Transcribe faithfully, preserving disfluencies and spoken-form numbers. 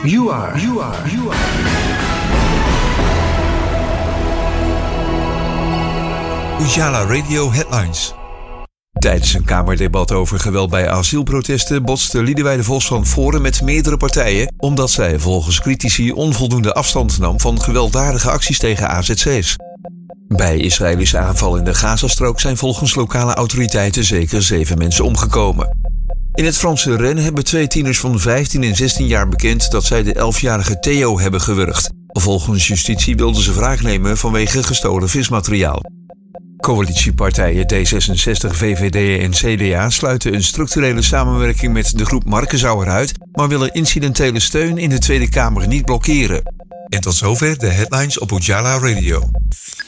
You are, you are, you are. Ujala Radio Headlines. Tijdens een Kamerdebat over geweld bij asielprotesten botste Liedewij Vos van Forum met meerdere partijen, omdat zij volgens critici onvoldoende afstand nam van gewelddadige acties tegen A Z C's. Bij Israëlische aanval in de Gazastrook zijn volgens lokale autoriteiten zeker zeven mensen omgekomen. In het Franse Rennes hebben twee tieners van vijftien en zestien jaar bekend dat zij de elfjarige Theo hebben gewurgd. Volgens justitie wilden ze wraak nemen vanwege gestolen vismateriaal. Coalitiepartijen D zesenzestig, V V D en C D A sluiten een structurele samenwerking met de groep Markenzauer uit, maar willen incidentele steun in de Tweede Kamer niet blokkeren. En tot zover de headlines op Ujala Radio.